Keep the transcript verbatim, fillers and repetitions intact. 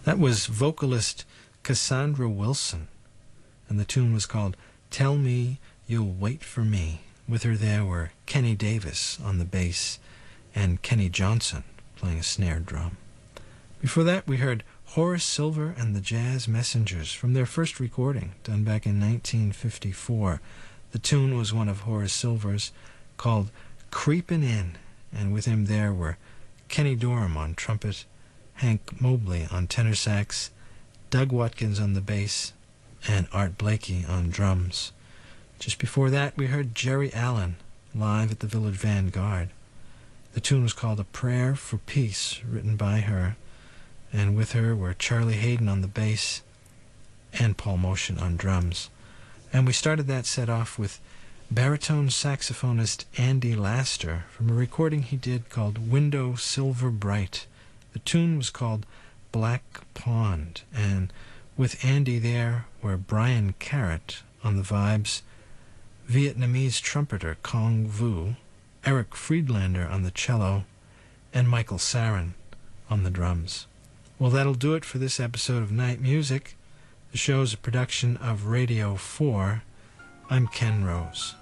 That was vocalist Cassandra Wilson, and the tune was called Tell Me You'll Wait for Me. With her there were Kenny Davis on the bass and Kenny Johnson playing a snare drum. Before that, we heard Horace Silver and the Jazz Messengers from their first recording done back in nineteen fifty-four. The tune was one of Horace Silver's called Creepin' In, and with him there were Kenny Dorham on trumpet, Hank Mobley on tenor sax, Doug Watkins on the bass, and Art Blakey on drums. Just before that, we heard Jerry Allen live at the Village Vanguard. The tune was called A Prayer for Peace, written by her, and with her were Charlie Hayden on the bass and Paul Motion on drums. And we started that set off with baritone saxophonist Andy Laster from a recording he did called Window Silver Bright. The tune was called Black Pond, and with Andy there were Brian Carrot on the vibes, Vietnamese trumpeter Kong Vu, Eric Friedlander on the cello, and Michael Sarin on the drums. Well, that'll do it for this episode of Night Music. The show is a production of Radio four. I'm Ken Rose.